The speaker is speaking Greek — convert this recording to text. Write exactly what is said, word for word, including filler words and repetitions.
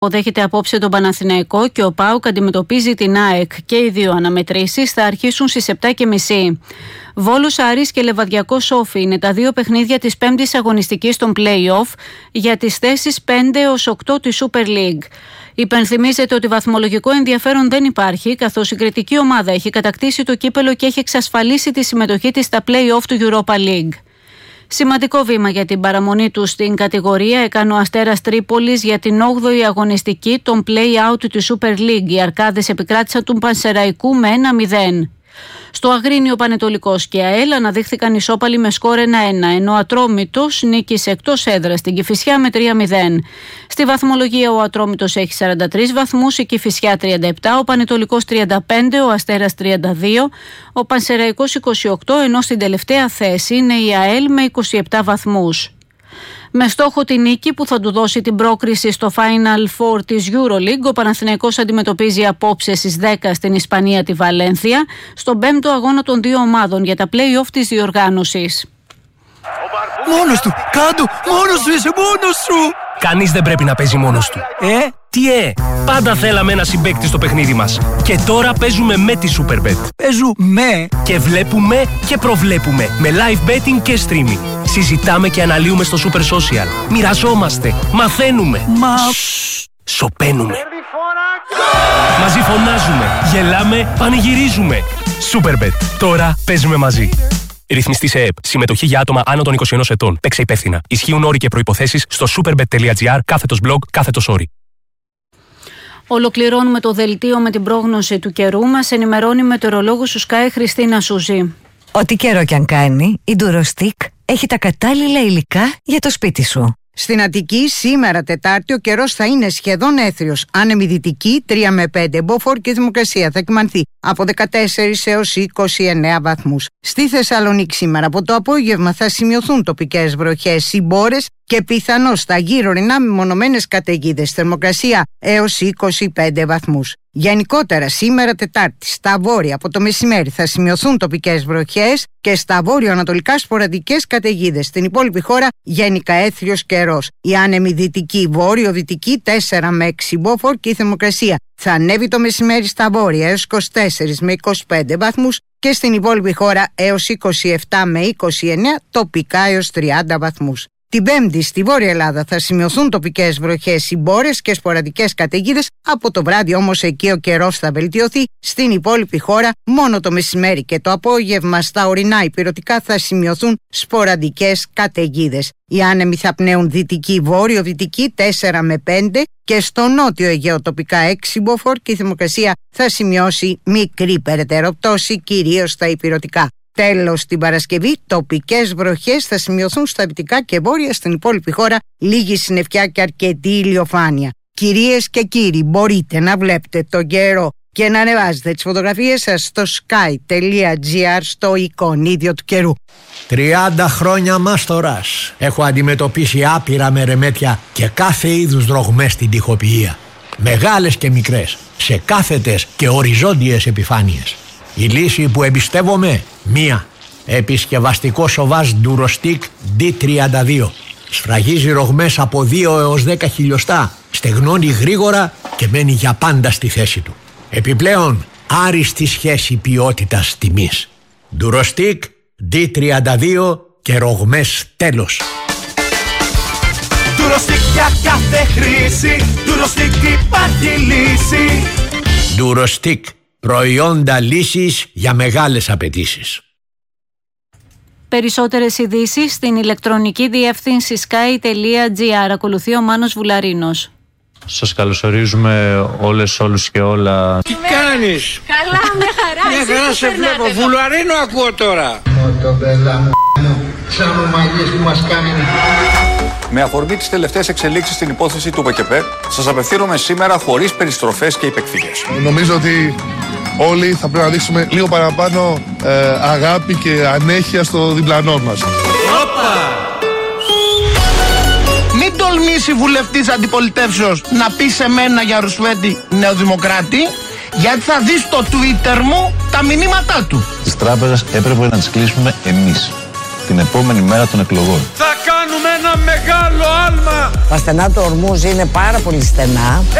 Αποδέχεται απόψε τον Παναθηναϊκό και ο ΠΑΟΚ αντιμετωπίζει την ΑΕΚ και οι δύο αναμετρήσεις θα αρχίσουν στις επτά και μισή. Βόλος Άρης και Λεβαδιακός Όφι είναι τα δύο παιχνίδια της πέμπτης αγωνιστικής των play-off για τις θέσεις πέντε έως οκτώ της Super League. Υπενθυμίζεται ότι βαθμολογικό ενδιαφέρον δεν υπάρχει, καθώς η κριτική ομάδα έχει κατακτήσει το κύπελο και έχει εξασφαλίσει τη συμμετοχή της στα play-off του Europa League. Σημαντικό βήμα για την παραμονή του στην κατηγορία έκανε ο Αστέρας Τρίπολης για την όγδοη αγωνιστική των play-out της Super League. Οι Αρκάδες επικράτησαν του Πανσεραϊκού με ένα μηδέν. Στο Αγρίνιο, Πανετολικός και ΑΕΛ αναδείχθηκαν ισόπαλοι με σκορ ένα ένα, ενώ ο Ατρόμητος νίκησε εκτός έδρας στην Κηφισιά με τρία μηδέν. Στη βαθμολογία ο Ατρόμητος έχει σαράντα τρεις βαθμούς, η Κηφισιά τριάντα επτά, ο Πανετολικός τριάντα πέντε, ο Αστέρας τριάντα δύο, ο Πανσεραϊκός είκοσι οκτώ, ενώ στην τελευταία θέση είναι η ΑΕΛ με είκοσι επτά βαθμούς. Με στόχο τη νίκη που θα του δώσει την πρόκριση στο Final Four της EuroLeague, ο Παναθηναϊκός αντιμετωπίζει απόψε στις δέκα στην Ισπανία τη Βαλένθια, στον πέμπτο αγώνα των δύο ομάδων για τα play-off της διοργάνωσης. Μόνος του! Κάντο! Μόνος σου είσαι! Μόνος σου! Κανείς δεν πρέπει να παίζει μόνος του. Ε? Τι ε! Πάντα θέλαμε ένα συμπαίκτη στο παιχνίδι μας. Και τώρα παίζουμε με τη Superbet. Παίζουμε! Και βλέπουμε και προβλέπουμε. Με live betting και streaming. Συζητάμε και αναλύουμε στο Super Social. Μοιραζόμαστε. Μαθαίνουμε. Μα... Σοπαίνουμε. Μαζί φωνάζουμε. Γελάμε. Πανηγυρίζουμε. Superbet. Τώρα παίζουμε μαζί. Ρυθμιστή σε ΕΕΠ. Συμμετοχή για άτομα άνω των είκοσι ενός ετών. Παίξε υπεύθυνα. Ισχύουν όροι και προϋποθέσεις στο superbet.gr κάθετος blog κάθετος όροι. Ολοκληρώνουμε το δελτίο με την πρόγνωση του καιρού. Μας ενημερώνει μετεωρολόγος του Sky Χριστίνα Σούζη. Ό,τι καιρό κι αν κάνει, η Durostick έχει τα κατάλληλα υλικά για το σπίτι σου. Στην Αττική σήμερα Τετάρτη ο καιρός θα είναι σχεδόν έθριος. Άνεμη δυτική τρία με πέντε. Μποφόρ και θερμοκρασία θα κυμανθεί από δεκατέσσερις έως είκοσι εννέα βαθμούς. Στη Θεσσαλονίκη σήμερα από το απόγευμα θα σημειωθούν τοπικές βροχές ή μπόρες και πιθανώς στα γύρω ορεινά μεμονωμένες καταιγίδες. Θερμοκρασία έως είκοσι πέντε βαθμούς. Γενικότερα σήμερα Τετάρτη στα βόρεια από το μεσημέρι θα σημειωθούν τοπικές βροχές και στα βόρειο-ανατολικά σποραδικές καταιγίδες. Στην υπόλοιπη χώρα γενικά έθριος καιρός. Η άνεμη δυτική βόρειο-δυτική τέσσερα με έξι μποφόρ και η θερμοκρασία θα ανέβει το μεσημέρι στα βόρεια έως είκοσι τέσσερα με είκοσι πέντε βαθμούς και στην υπόλοιπη χώρα έως είκοσι επτά με είκοσι εννέα, τοπικά έως τριάντα βαθμούς. Την Πέμπτη στη Βόρεια Ελλάδα θα σημειωθούν τοπικές βροχές ή μπόρες και σποραδικές καταιγίδες. Από το βράδυ όμως εκεί ο καιρός θα βελτιωθεί. Στην υπόλοιπη χώρα μόνο το μεσημέρι και το απόγευμα στα ορεινά υπηρετικά θα σημειωθούν σποραδικές καταιγίδες. Οι άνεμοι θα πνέουν δυτική βόρειο-δυτική τέσσερα με πέντε και στο νότιο Αιγαίο τοπικά έξι μποφόρ και η θερμοκρασία θα σημειώσει μικρή περαιτέρω πτώση κυρίως στα υπηρετικά. Τέλος, την Παρασκευή, τοπικές βροχές θα σημειωθούν στα δυτικά και βόρεια. Στην υπόλοιπη χώρα λίγη συννεφιά και αρκετή ηλιοφάνεια. Κυρίες και κύριοι, μπορείτε να βλέπετε τον καιρό και να ανεβάζετε τις φωτογραφίες σας στο sky.gr στο εικονίδιο του καιρού. τριάντα χρόνια μάστορας. Έχω αντιμετωπίσει άπειρα μερεμέτια και κάθε είδους ρογμές στην τοιχοποιία. Μεγάλες και μικρές, σε κάθετες και οριζόντιες επιφάνειες. Η λύση που εμπιστεύομαι, μία. Επισκευαστικό σοβάζ Durostick ντι τριάντα δύο. Σφραγίζει ρογμές από δύο έως δέκα χιλιοστά, στεγνώνει γρήγορα και μένει για πάντα στη θέση του. Επιπλέον, άριστη σχέση ποιότητας τιμής. Durostick ντι τριάντα δύο και ρογμές τέλος. Durostick για κάθε χρήση, Durostick υπάρχει λύση. Durostick. Προϊόντα λύσης για μεγάλες απαιτήσεις. Περισσότερες ειδήσεις στην ηλεκτρονική διεύθυνση sky.gr. Ακολουθεί ο Μάνος Βουλαρίνος. Σας καλωσορίζουμε όλες, όλους και όλα. Τι κάνεις? Καλά, μια χαρά. Μια χαρά σε βλέπω. Βουλαρίνο ακούω τώρα. Μότο μπέλα μου, σαν ομαγίες που μας κάνουν. Με αφορμή τις τελευταίες εξελίξεις στην υπόθεση του ΠΚΠ, σας απευθύνομαι σήμερα χωρίς περιστροφές και υπεκφυγές. Νομίζω ότι όλοι θα πρέπει να δείξουμε λίγο παραπάνω ε, αγάπη και ανέχεια στο διπλανό μας. Όπα! Μην τολμήσει βουλευτής αντιπολιτεύσεως να πει σε μένα για Ρουσβέντη νεοδημοκράτη, γιατί θα δει στο Twitter μου τα μηνύματά του. Τις τράπεζες έπρεπε να τις κλείσουμε εμείς την επόμενη μέρα των εκλογών. Θα κάνουμε κάνουμε ένα μεγάλο άλμα. Τα στενά του Ορμούζ είναι πάρα πολύ στενά.